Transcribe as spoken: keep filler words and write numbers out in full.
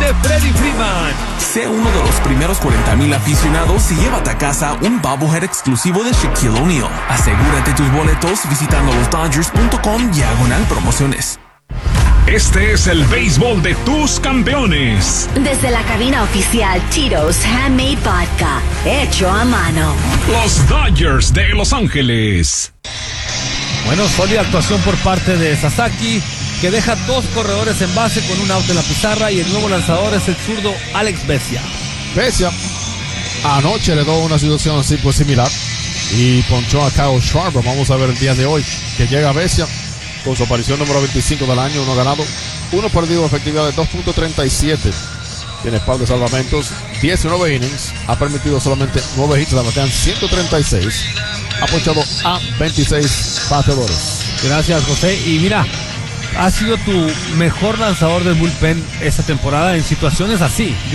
de Freddie Freeman. Sé uno de los primeros cuarenta mil aficionados y llévate a casa un bobblehead exclusivo de Shaquille O'Neal. Asegúrate tus boletos visitando los dodgers punto com diagonal promociones. Este es el béisbol de tus campeones. Desde la cabina oficial Tito's Handmade Vodka, hecho a mano. Los Dodgers de Los Ángeles. Bueno, sólida actuación por parte de Sasaki, que deja dos corredores en base con un out en la pizarra, y el nuevo lanzador es el zurdo Alex Vesia. Vesia anoche le dio una situación así pues similar y ponchó a Kyle Schwarber. Vamos a ver el día de hoy que llega Vesia con su aparición número veinticinco del año, uno ganado, uno perdido, efectividad de dos punto treinta y siete. Tiene par de salvamentos, diecinueve innings, ha permitido solamente nueve hits, la batean ciento treinta y seis, ha ponchado a veintiséis bateadores. Gracias, José. Y mira, ha sido tu mejor lanzador del bullpen esta temporada en situaciones así.